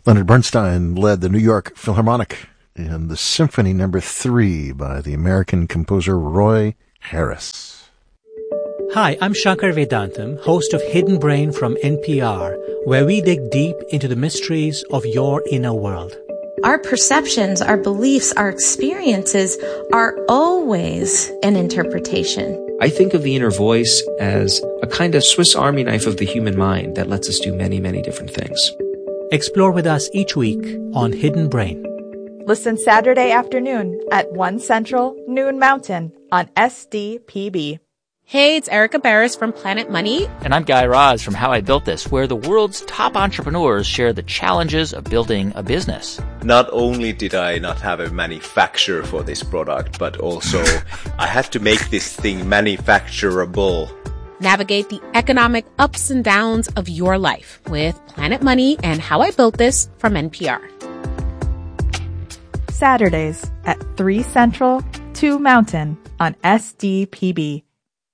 Leonard Bernstein led the New York Philharmonic in the Symphony No. 3 by the American composer Roy Harris. Hi, I'm Shankar Vedantam, host of Hidden Brain from NPR, where we dig deep into the mysteries of your inner world. Our perceptions, our beliefs, our experiences are always an interpretation. I think of the inner voice as a kind of Swiss Army knife of the human mind that lets us do many, many different things. Explore with us each week on Hidden Brain. Listen Saturday afternoon at 1 Central, noon Mountain on SDPB. Hey, it's Erica Barris from Planet Money. And I'm Guy Raz from How I Built This, where the world's top entrepreneurs share the challenges of building a business. Not only did I not have a manufacturer for this product, but also I had to make this thing manufacturable. Navigate the economic ups and downs of your life with Planet Money and How I Built This from NPR. Saturdays at 3 Central, 2 Mountain on SDPB.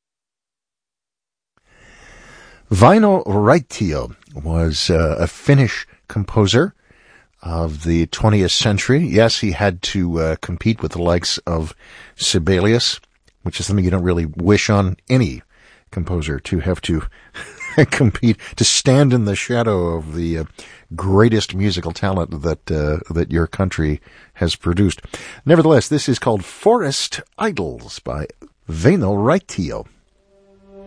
Väinö Raitio was a Finnish composer of the 20th century. Yes, he had to compete with the likes of Sibelius, which is something you don't really wish on any composer, to have to compete, to stand in the shadow of the greatest musical talent that your country has produced. Nevertheless, this is called Forest Idols by Väinö Raitio.